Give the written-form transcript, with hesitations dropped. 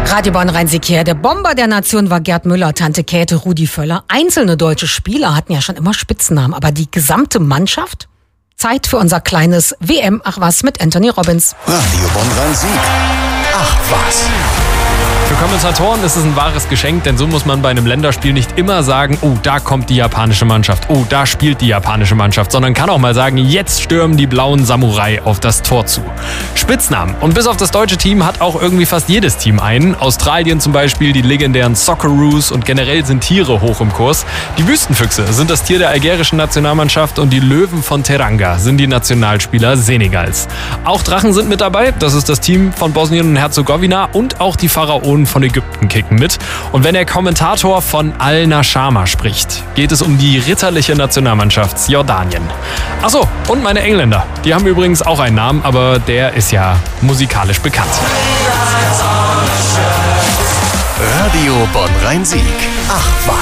Radio Bonn-Rhein-Sieg, der Bomber der Nation war Gerd Müller, Tante Käthe, Rudi Völler. Einzelne deutsche Spieler hatten ja schon immer Spitznamen, aber die gesamte Mannschaft? Zeit für unser kleines WM, ach was, mit Anthony Robbins. Radio Bonn-Rhein-Sieg, ach was. Für Kommentatoren ist es ein wahres Geschenk, denn so muss man bei einem Länderspiel nicht immer sagen, oh, da kommt die japanische Mannschaft, oh, da spielt die japanische Mannschaft, sondern kann auch mal sagen, jetzt stürmen die blauen Samurai auf das Tor zu. Spitznamen. Und bis auf das deutsche Team hat auch irgendwie fast jedes Team einen. Australien zum Beispiel, die legendären Socceroos, und generell sind Tiere hoch im Kurs. Die Wüstenfüchse sind das Tier der algerischen Nationalmannschaft und die Löwen von Teranga sind die Nationalspieler Senegals. Auch Drachen sind mit dabei, das ist das Team von Bosnien und Herzegowina, und auch die Pharaonen von Ägypten kicken mit. Und wenn der Kommentator von Al-Nashama spricht, geht es um die ritterliche Nationalmannschaft Jordanien. Achso, und meine Engländer. Die haben übrigens auch einen Namen, aber der ist ja musikalisch bekannt. Radio Bonn-Rhein-Sieg, ach was.